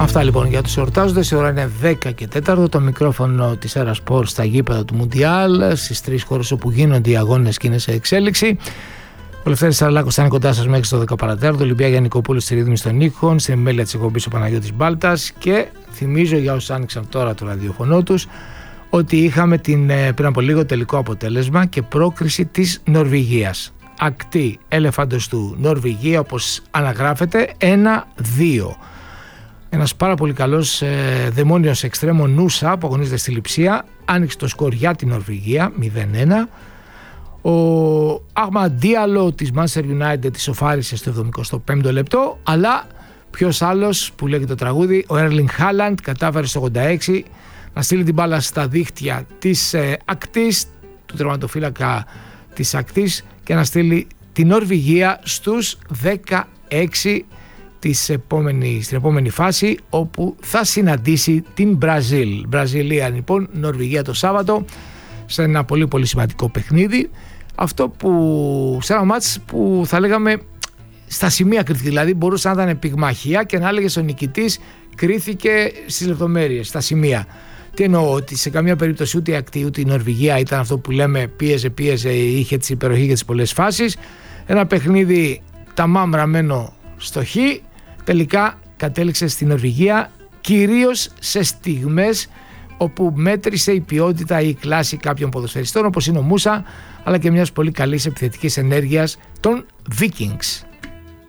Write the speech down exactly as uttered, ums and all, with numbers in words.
Αυτά λοιπόν για τους εορτάζοντες. Η ώρα είναι δέκα και τέσσερα. Το μικρόφωνο της Έρα Sport στα γήπεδα του Μουντιάλ, στις τρεις χώρες όπου γίνονται οι αγώνες και είναι σε εξέλιξη. Ο Λευτέρης Σαραλάκος θα είναι κοντά σας μέχρι στο δέκα παρά τέταρτο. Ολυμπία Γιαννικοπούλου στη ρύθμιση των ήχων, στην επιμέλεια της εκπομπής ο Παναγιώτης Μπάλτας. Και θυμίζω για όσους άνοιξαν τώρα το ραδιοφωνό τους ότι είχαμε την, πριν από λίγο τελικό αποτέλεσμα και πρόκριση της Νορβηγίας. Ακτή Ελεφαντοστού Νορβηγία, όπως αναγράφεται, ένα δύο. Ένας πάρα πολύ καλός ε, δαιμόνιος εξτρέμο Νούσα που αγωνίζεται στη Λειψία άνοιξε το σκορ για την Νορβηγία μηδέν ένα. Ο Άγμα Ντίαλο της Manchester United τη σοφάρισε στο εβδομηκοστό πέμπτο λεπτό, αλλά ποιος άλλος που λέγει το τραγούδι, ο Έρλινγκ Χάλαντ, κατάφερε στο ογδόντα έξι να στείλει την μπάλα στα δίχτυα της ε, Ακτής, του τερματοφύλακα της Ακτής, και να στείλει την Νορβηγία στους δεκαέξι της επόμενης, στην επόμενη φάση, όπου θα συναντήσει την Μπραζίλ. Βραζιλία λοιπόν, Νορβηγία το Σάββατο, σε ένα πολύ πολύ σημαντικό παιχνίδι. Αυτό που, σε ένα μάτς που θα λέγαμε στα σημεία κρίθηκε, δηλαδή μπορούσε να ήταν πυγμαχία και να έλεγε ο νικητής κρίθηκε στις λεπτομέρειες, στα σημεία. Τι εννοώ, ότι σε καμία περίπτωση ούτε η Ακτή ούτε η Νορβηγία ήταν αυτό που λέμε πίεζε, πίεζε, είχε τις υπεροχή και τις πολλές φάσεις. Ένα παιχνίδι ταμάμ ραμμένο στο χ, τελικά κατέληξε στην Νορβηγία, κυρίως σε στιγμές όπου μέτρησε η ποιότητα ή η κλάση κάποιων ποδοσφαιριστών όπως είναι ο Μούσα, αλλά και μιας πολύ καλής επιθετικής ενέργειας των Vikings.